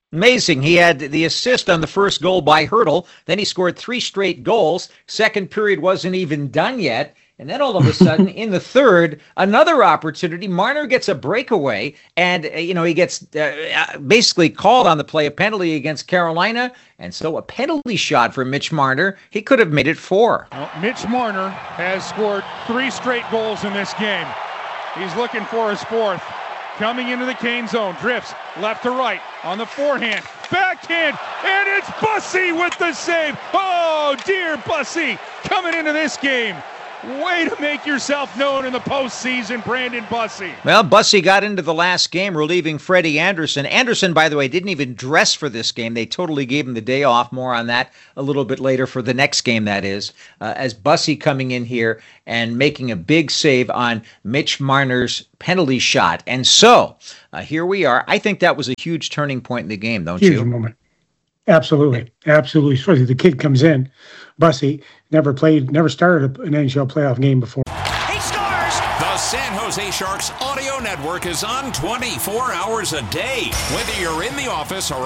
Amazing. He had the assist on the first goal by Hertl. Then he scored three straight goals. Second period wasn't even done yet. And then all of a sudden, in the third, another opportunity. Marner gets a breakaway, and, uh, you know, he gets uh, basically called on the play, a penalty against Carolina. And so a penalty shot for Mitch Marner. He could have made it four. Well, Mitch Marner has scored three straight goals in this game. He's looking for his fourth. Coming into the Kane zone, drifts left to right on the forehand, backhand, and it's Bussey with the save. Oh, dear Bussey coming into this game. Way to make yourself known in the postseason, Brandon Bussey. Well, Bussey got into the last game relieving Freddie Anderson. Anderson, by the way, didn't even dress for this game. They totally gave him the day off. More on that a little bit later for the next game, that is. Uh, as Bussey coming in here and making a big save on Mitch Marner's penalty shot. And so, uh, here we are. I think that was a huge turning point in the game, don't huge you? Huge moment. Absolutely. Absolutely. Especially the kid comes in, Bussey, never played, never started an N H L playoff game before. He scores! The San Jose Sharks Audio Network is on twenty-four hours a day. Whether you're in the office or